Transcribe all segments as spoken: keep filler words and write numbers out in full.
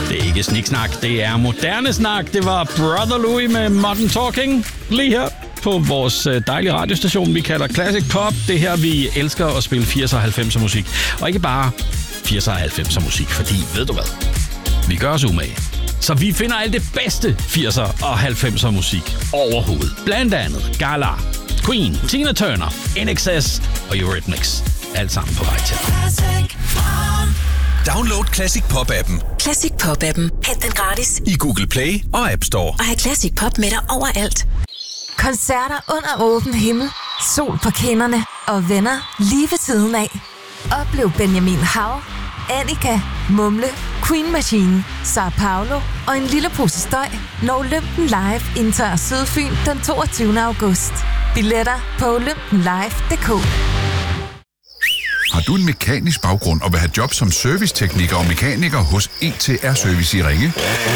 Det er ikke sniksnak, det er moderne snak. Det var Brother Louie med Modern Talking lige her på vores dejlige radiostation, vi kalder Classic Pop. Det her, vi elsker at spille firserne og halvfemser musik. Og ikke bare firserne og halvfemser musik, fordi, ved du hvad, vi gør os umage. Så vi finder alt det bedste firserne og halvfemser musik overhovedet. Blandt andet Gala, Queen, Tina Turner, N X S og Eurythmics. Alt sammen på vej til. Download Classic Pop-appen. Classic Pop-appen. Hent den gratis i Google Play og App Store. Og have Classic Pop med dig overalt. Koncerter under åben himmel, sol på kinderne og venner lige ved siden af. Oplev Benjamin Hav, Annika, Mumle, Queen Machine, Sao Paulo og en lille pose støj, når Olympen Live indtager Sydfyn den toogtyvende august. Billetter på olympen live punktum d k. Har du en mekanisk baggrund og vil have job som servicetekniker og mekaniker hos E T R Service i Ringe?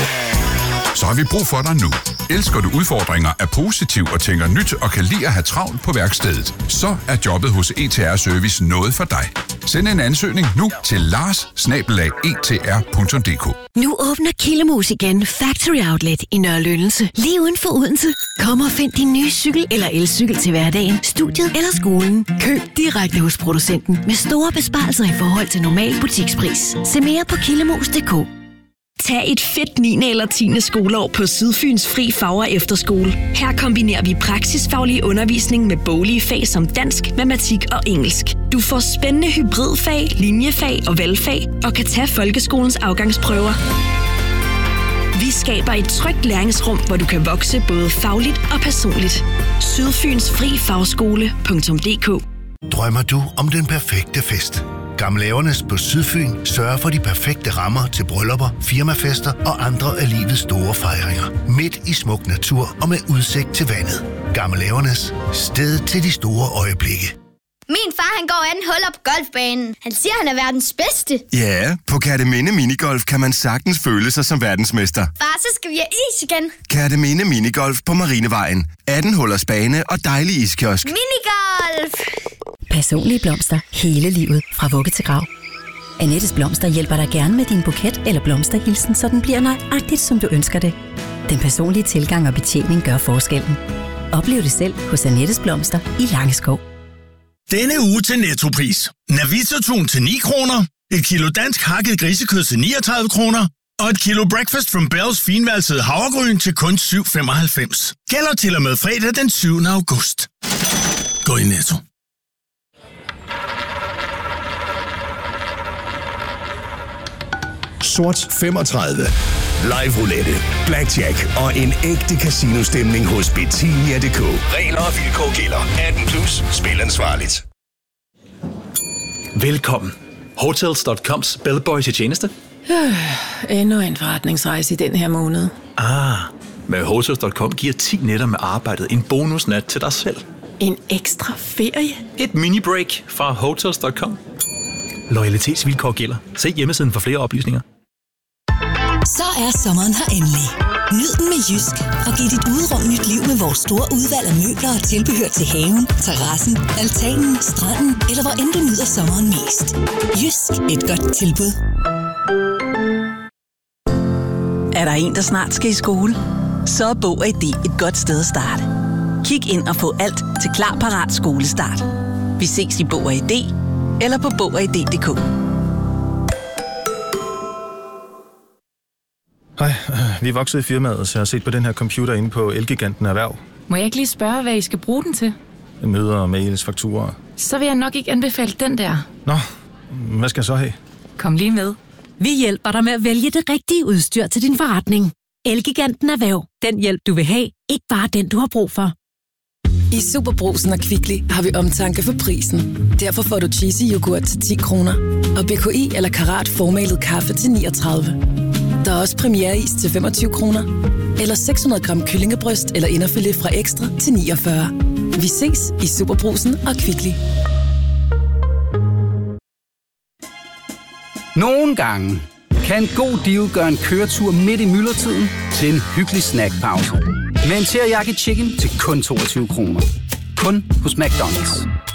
Så har vi brug for dig nu. Elsker du udfordringer, er positiv og tænker nyt og kan lide at have travlt på værkstedet? Så er jobbet hos E T R Service noget for dig. Send en ansøgning nu til lars snabel-a e t r punktum d k. Nu åbner Killemus igen Factory Outlet i Nørre Lyndelse. Lige uden for Odense. Kom og find din nye cykel eller elcykel til hverdagen, studiet eller skolen. Køb direkte hos producenten med store besparelser i forhold til normal butikspris. Se mere på killemus punktum d k. Tag et fedt niende eller tiende skoleår på Sydfyns Fri Fag- og Efterskole. Her kombinerer vi praksisfaglig undervisning med boglige fag som dansk, matematik og engelsk. Du får spændende hybridfag, linjefag og valgfag og kan tage folkeskolens afgangsprøver. Vi skaber et trygt læringsrum, hvor du kan vokse både fagligt og personligt. Sydfyns Fri Fagskole punktum d k. Drømmer du om den perfekte fest? Gamleavernes på Sydfyn sørger for de perfekte rammer til bryllupper, firmafester og andre af livets store fejringer. Midt i smuk natur og med udsigt til vandet. Gamleavernes, sted til de store øjeblikke. Min far, han går anden hul op på golfbanen. Han siger, han er verdens bedste. Ja, på Kærteminde Minigolf kan man sagtens føle sig som verdensmester. Far, så skal vi have is igen. Kærteminde Minigolf på Marinevejen. atten hullers bane og dejlig iskiosk. Minigolf! Personlige blomster hele livet, fra vugge til grav. Annettes Blomster hjælper dig gerne med din buket eller blomsterhilsen, så den bliver nøjagtigt, som du ønsker det. Den personlige tilgang og betjening gør forskellen. Oplev det selv hos Annettes Blomster i Langeskov. Denne uge til Nettopris. Navita-tun til ni kroner, et kilo dansk hakket grisekød til niogtredive kroner, og et kilo Breakfast from Bells finvalsede havregryn til kun syv femoghalvfems. Gælder til og med fredag den syvende august. Gå i Netto. Sort femogtredive. Live roulette, blackjack og en ægte casino-stemning hos Betinia punktum d k. Regler og vilkår gælder. atten plus. Spil ansvarligt. Velkommen. Hotels punktum coms bellboy til tjeneste. Øh, endnu en forretningsrejse i den her måned. Ah, med Hotels punktum com giver ti nætter med arbejdet en bonusnat til dig selv. En ekstra ferie? Et mini-break fra Hotels punktum com. Loyalitetsvilkår gælder. Se hjemmesiden for flere oplysninger. Så er sommeren her endelig. Nyd den med Jysk og giv dit udrum nyt liv med vores store udvalg af møbler og tilbehør til haven, terrassen, altanen, stranden eller hvor end du nyder sommeren mest. Jysk, et godt tilbud. Er der en, der snart skal i skole? Så er Bog og I D et godt sted at starte. Kig ind og få alt til klar, parat skolestart. Vi ses i Bog og I D eller på bog og i d punktum d k. Hej, vi er vokset i firmaet, så jeg har set på den her computer inde på Elgiganten Erhverv. Må jeg ikke lige spørge, hvad I skal bruge den til? Møder, mails, fakturer. Så vil jeg nok ikke anbefale den der. Nå, hvad skal jeg så have? Kom lige med. Vi hjælper dig med at vælge det rigtige udstyr til din forretning. Elgiganten Erhverv. Den hjælp, du vil have. Ikke bare den, du har brug for. I Superbrugsen og Kvickly har vi omtanke for prisen. Derfor får du cheesy yoghurt til ti kroner. Og B K I eller Karat formalet kaffe til niogtredive. Der er også premiereis til femogtyve kroner. Eller seks hundrede gram kyllingebryst eller inderfilet fra Ekstra til niogfyrre. Vi ses i Superbrugsen og Kvickly. Nogle gange kan en god deal gøre en køretur midt i myldretiden til en hyggelig snackpause. Med en teriyaki chicken til kun toogtyve kroner. Kun hos McDonald's.